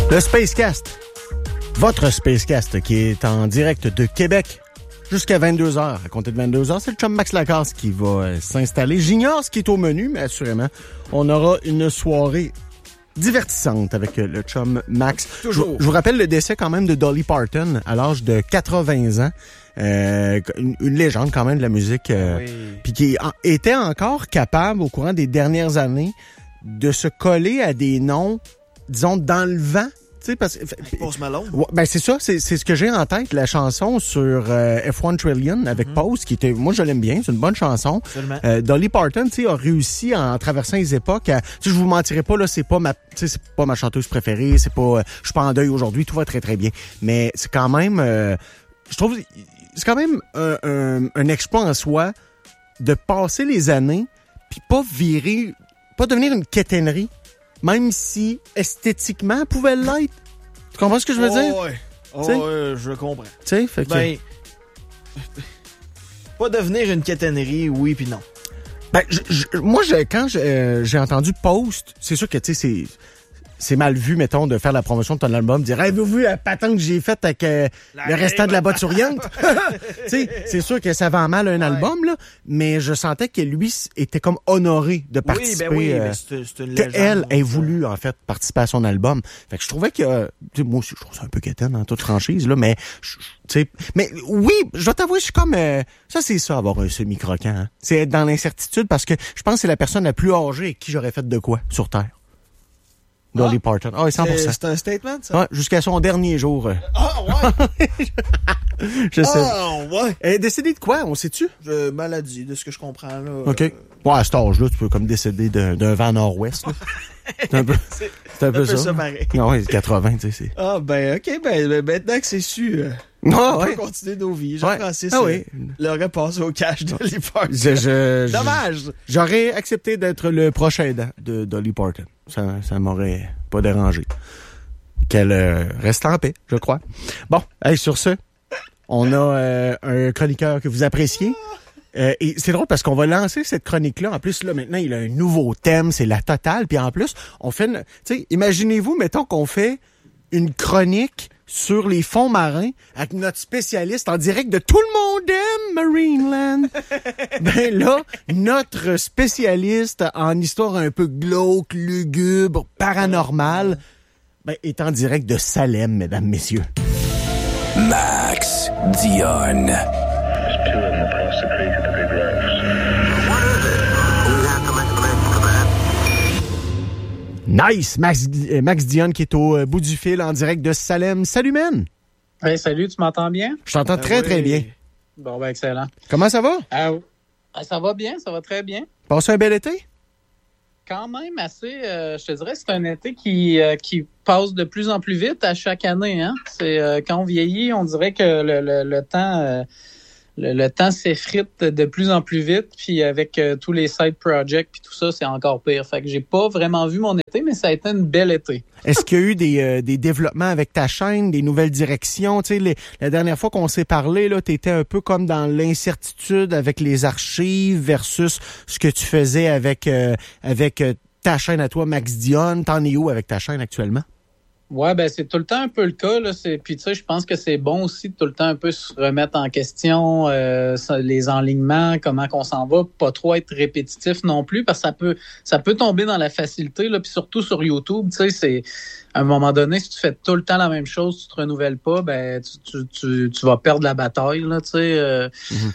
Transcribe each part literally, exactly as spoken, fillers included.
Le Spacecast, votre Spacecast qui est en direct de Québec jusqu'à vingt-deux heures. À compter de vingt-deux heures, c'est le chum Max Lacasse qui va euh, s'installer. J'ignore ce qui est au menu, mais assurément, on aura une soirée divertissante avec euh, le chum Max. Toujours. Je, je vous rappelle le décès quand même de Dolly Parton à l'âge de quatre-vingts ans. Euh, une, une légende quand même de la musique. Euh, oui. Puis qui en, était encore capable au courant des dernières années de se coller à des noms, disons, dans le vent. Tu sais, parce que Post Malone. Ouais, ben c'est ça, c'est, c'est ce que j'ai en tête, la chanson sur euh, F un Trillion avec mm-hmm. Pose, qui était, moi je l'aime bien, c'est une bonne chanson. Euh, Dolly Parton, tu sais, a réussi en traversant les époques. À, tu sais, je vous mentirai pas là, c'est pas ma, tu sais, c'est pas ma chanteuse préférée, c'est pas, euh, je suis pas en deuil aujourd'hui, tout va très très bien, mais c'est quand même, euh, je trouve, c'est quand même un, un, un exploit en soi de passer les années puis pas virer, pas devenir une quétainerie. Même si, esthétiquement, elle pouvait l'être. Tu comprends ce que je veux oh, dire? Ouais. Oh, ouais, je comprends. Tu sais, fait que... Ben, pas devenir une quétainerie, oui puis non. Ben, je, je, moi, je, quand je, euh, j'ai entendu Post, c'est sûr que, tu sais, c'est... c'est mal vu, mettons, de faire la promotion de ton album, dire, avez-vous vu la patente que j'ai faite avec euh, le restant de la botte souriante? Tu sais, c'est sûr que ça vend mal un ouais. album, là, mais je sentais que lui était comme honoré de participer. Oui, ben oui, euh, mais c'est, c'est une légende. Qu'elle ait voulu, en fait, participer à son album. Fait que je trouvais que, euh, tu sais, moi aussi, je trouve ça un peu quétaine dans toute franchise, là, mais, tu sais, mais oui, je dois t'avouer, je suis comme, euh, ça, c'est ça, avoir un semi-croquant, hein. C'est être dans l'incertitude parce que je pense que c'est la personne la plus âgée avec qui j'aurais fait de quoi sur Terre. Dolly ah, Parton. Ah, oui, cent pour cent. C'est, c'est un statement, ça? Ouais, jusqu'à son dernier jour. Ah, ouais? je sais. Ah, ouais. Elle est décédée de quoi, on sait-tu? De maladie, de ce que je comprends, là. OK. Ouais, à cet âge-là, tu peux comme décéder d'un, d'un vent nord-ouest, là. C'est un peu, c'est, c'est un peu ça. ça pareil. Non, ouais, quatre-vingts, tu sais, c'est... Ah, ben, OK, ben, ben maintenant que c'est su, euh, ah, on ouais. peut continuer nos vies. Jean-Francis ouais. ah, oui. euh, l'aurait passé au cash de Dolly Parton. Je, je, Dommage. Je, j'aurais accepté d'être le prochain aidant de Dolly Parton. Ça, ça m'aurait pas dérangé. Qu'elle euh, reste en paix, je crois. Bon, hey, sur ce, on a euh, un chroniqueur que vous appréciez. Euh, et c'est drôle parce qu'on va lancer cette chronique-là. En plus, là, maintenant, il a un nouveau thème, c'est la totale. Puis en plus, on fait... Tu sais, imaginez-vous, mettons qu'on fait une chronique sur les fonds marins avec notre spécialiste en direct de Tout le monde aime Marineland. Ben là, notre spécialiste en histoire un peu glauque, lugubre, paranormale, ben, est en direct de Salem, mesdames, messieurs. Max Dionne. Nice! Max, Max Dionne qui est au bout du fil en direct de Salem. Salut, man! Hey, salut, tu m'entends bien? Je t'entends euh, très, oui. très bien. Bon, ben, excellent. Comment ça va? Euh, ça va bien, ça va très bien. Passez un bel été? Quand même assez, euh, je te dirais, c'est un été qui, euh, qui passe de plus en plus vite à chaque année. Hein? C'est, euh, quand on vieillit, on dirait que le, le, le temps... Euh, Le, le temps s'effrite de plus en plus vite, puis avec euh, tous les side projects puis tout ça, c'est encore pire. Fait que j'ai pas vraiment vu mon été, mais ça a été une belle été. Est-ce qu'il y a eu des, euh, des développements avec ta chaîne, des nouvelles directions? Tu sais, les, la dernière fois qu'on s'est parlé, là, t'étais un peu comme dans l'incertitude avec les archives versus ce que tu faisais avec, euh, avec euh, ta chaîne à toi, Max Dionne. T'en es où avec ta chaîne actuellement? Ouais, ben c'est tout le temps un peu le cas là. C'est puis tu sais, je pense que c'est bon aussi de tout le temps un peu se remettre en question euh, les enlignements, comment qu'on s'en va, pas trop être répétitif non plus, parce que ça peut ça peut tomber dans la facilité là. Puis surtout sur YouTube, tu sais, c'est à un moment donné, si tu fais tout le temps la même chose, tu te renouvelles pas, ben tu tu tu, tu vas perdre la bataille là, tu sais. Euh... Mm-hmm.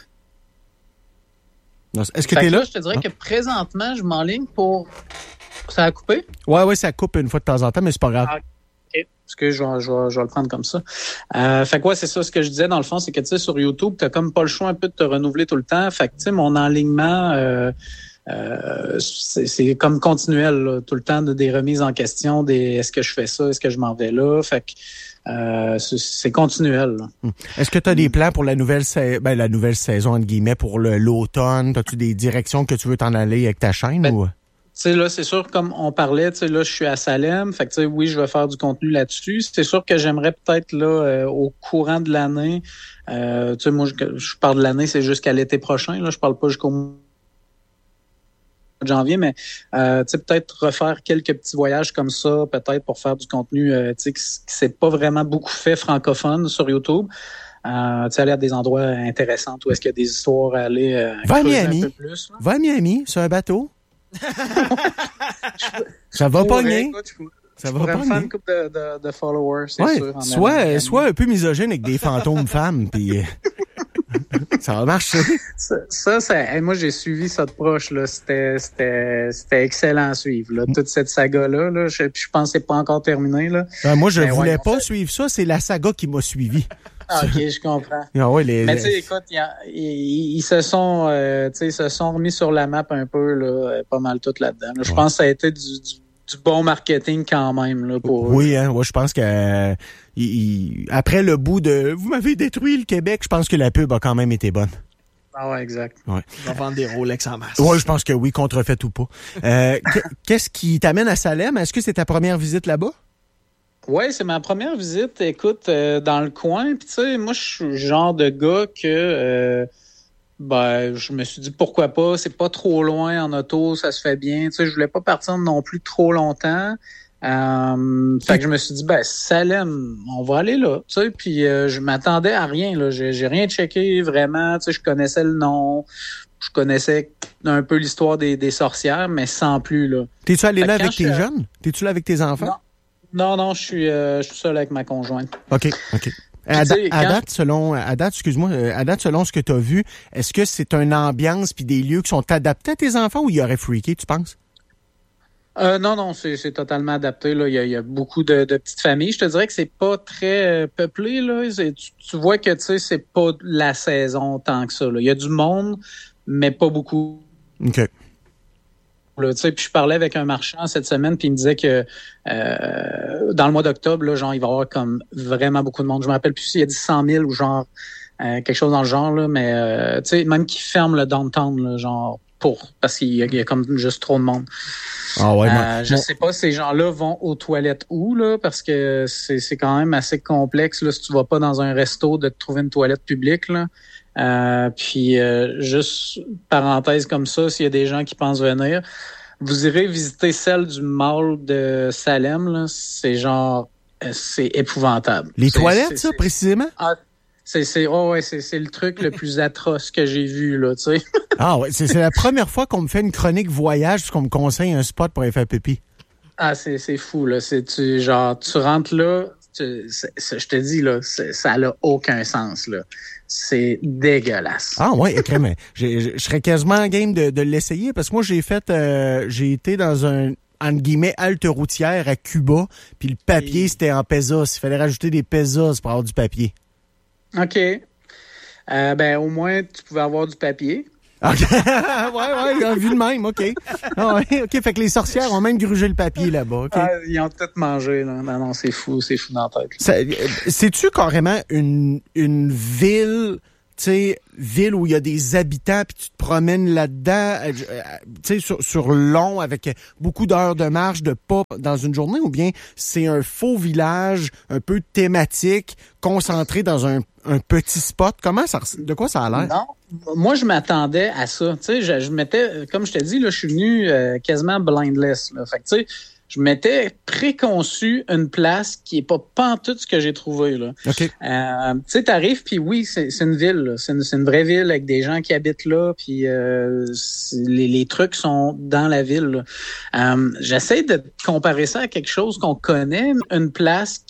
Non, est-ce que t'es là? là? Je te dirais ah. que présentement, je m'enligne pour. Ça a coupé? Ouais, ouais, ça coupe une fois de temps en temps, mais c'est pas grave. Ah. Parce que je vais, je, vais, je vais le prendre comme ça. Euh, fait que ouais, c'est ça. Ce que je disais, dans le fond, c'est que, tu sais, sur YouTube, t'as comme pas le choix un peu de te renouveler tout le temps. Fait que, tu sais, mon enlignement, euh, euh, c'est, c'est comme continuel, là, tout le temps, de, des remises en question, des est-ce que je fais ça, est-ce que je m'en vais là. Fait que euh, c'est, c'est continuel. Là. Est-ce que tu as des plans pour la nouvelle, sa- ben, la nouvelle saison, entre guillemets, pour le, l'automne? As-tu des directions que tu veux t'en aller avec ta chaîne? Ben, ou... Tu sais, là, c'est sûr, comme on parlait, tu sais, là, je suis à Salem. Fait que, tu sais, oui, je vais faire du contenu là-dessus. C'est sûr que j'aimerais peut-être, là, euh, au courant de l'année, euh, tu sais, moi, je, je parle de l'année, c'est jusqu'à l'été prochain, là. Je parle pas jusqu'au de janvier, mais euh, tu sais, peut-être refaire quelques petits voyages comme ça, peut-être pour faire du contenu euh, tu sais, qui, qui s'est pas vraiment beaucoup fait francophone sur YouTube. Euh, tu sais, aller à des endroits intéressants où est-ce qu'il y a des histoires à aller euh, Va à Miami. un peu plus. Là. Va à Miami sur un bateau. Ça va pogner. Ça je va pourrais pas me faire une couple de, de, de followers, c'est ouais, sûr. Soit, soit un peu misogyne avec des fantômes femmes, puis ça va marcher. Ça, ça, ça moi, j'ai suivi ça de proche. Là. C'était, c'était, c'était excellent à suivre. Là. Toute cette saga-là, là, je, je pense que c'est pas encore terminé. Là. Ben, moi, je Mais voulais ouais, pas fait... suivre ça. C'est la saga qui m'a suivi. Ah, OK, je comprends. Ah ouais, les, Mais tu sais, écoute, ils, ils, ils se sont euh, tu sais, ils se sont remis sur la map un peu, là, pas mal tout là-dedans. Là. Je ouais. pense que ça a été du, du, du bon marketing quand même. Là, pour oui, hein, ouais, je pense que euh, il, il, après le bout de « Vous m'avez détruit le Québec », je pense que la pub a quand même été bonne. Ah ouais, exact. Ouais. Ils vont vendre des Rolex en masse. Oui, je pense que oui, contrefait ou pas. Euh, qu'est-ce qui t'amène à Salem? Est-ce que c'est ta première visite là-bas? Oui, c'est ma première visite, écoute, euh, dans le coin. Puis tu sais, moi, je suis le genre de gars que euh, ben, je me suis dit pourquoi pas, c'est pas trop loin en auto, ça se fait bien. Tu sais, je voulais pas partir non plus trop longtemps. Euh, fait que je me suis dit, ben, Salem, on va aller là. Tu sais, puis euh, je m'attendais à rien, là. J'ai, j'ai rien checké vraiment. Tu sais, je connaissais le nom. Je connaissais un peu l'histoire des, des sorcières, mais sans plus, là. T'es-tu allé fait là avec tes je... jeunes? T'es-tu là avec tes enfants? Non. Non, non, je suis, euh, je suis seul avec ma conjointe. OK, OK. À, da- à date, selon, à date, excuse-moi, à date, selon ce que tu as vu, est-ce que c'est une ambiance puis des lieux qui sont adaptés à tes enfants ou il y aurait freaké, tu penses? Euh, non, non, c'est, c'est totalement adapté. Là. Il y a, il y a beaucoup de, de petites familles. Je te dirais que c'est pas très euh, peuplé. Là. C'est, tu, tu vois que tu sais, c'est pas la saison tant que ça. Là. Il y a du monde, mais pas beaucoup. OK. Là, puis je parlais avec un marchand cette semaine, puis il me disait que euh, dans le mois d'octobre, là, genre, il va y avoir comme vraiment beaucoup de monde. Je me rappelle plus s'il y a dit cent mille ou genre euh, quelque chose dans le genre, là, mais euh, tu sais, même qu'ils ferment le downtown, là, genre pour parce qu'il y a, il y a comme juste trop de monde. Ah ouais, euh, moi, je moi... sais pas, ces gens-là vont aux toilettes où, là, parce que c'est, c'est quand même assez complexe, là, si tu vas pas dans un resto, de te trouver une toilette publique, là. Euh, puis, euh, juste parenthèse comme ça, s'il y a des gens qui pensent venir, vous irez visiter celle du mall de Salem, là, c'est genre, c'est épouvantable. Les c'est, toilettes, c'est, ça, c'est, précisément? Ah, c'est, c'est, oh ouais, c'est, c'est le truc le plus atroce que j'ai vu, là, tu sais. Ah ouais, c'est, c'est la première fois qu'on me fait une chronique voyage parce qu'on me conseille un spot pour aller faire pipi. Ah, c'est, c'est fou, là. C'est, tu, genre, tu rentres là, tu, c'est, c'est, je te dis, là, c'est, ça n'a aucun sens, là. C'est dégueulasse. Ah ouais, okay, mais je serais quasiment game de, de l'essayer parce que moi, j'ai fait, euh, j'ai été dans un, entre guillemets, halte routière à Cuba, puis le papier, Et... c'était en pesos. Il fallait rajouter des pesos pour avoir du papier. OK. Euh, ben, au moins, tu pouvais avoir du papier. OK. ouais, ouais, vu de même, OK. Ah ouais, OK, fait que les sorcières ont même grugé le papier là-bas. Okay. Ah, ils ont tout mangé, là. Non, non, c'est fou, c'est fou dans la tête. Ça, c'est-tu carrément une, une ville, tu sais, ville où il y a des habitants puis tu te promènes là-dedans, tu sais, sur, sur long avec beaucoup d'heures de marche, de pas dans une journée, ou bien c'est un faux village un peu thématique, concentré dans un, un petit spot? Comment ça, de quoi ça a l'air? Non. Moi, je m'attendais à ça. Tu sais, je, je m'étais, comme je te dis, là, je suis venu euh, quasiment blindless. Là. Fait que, tu sais, je m'étais préconçu une place qui est pas pantoute ce que j'ai trouvé, là. OK. Euh, tu sais, t'arrives, puis oui, c'est, c'est une ville, là. C'est une, c'est une vraie ville avec des gens qui habitent là, puis euh, les, les trucs sont dans la ville, là. Euh, j'essaie de comparer ça à quelque chose qu'on connaît, une place